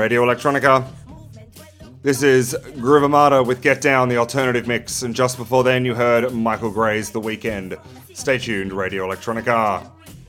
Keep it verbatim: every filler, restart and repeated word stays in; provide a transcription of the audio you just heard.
Radio Electronica. This is Groove Armada with Get Down, the alternative mix, and just before then you heard Michael Gray's The Weekend. Stay tuned, Radio Electronica.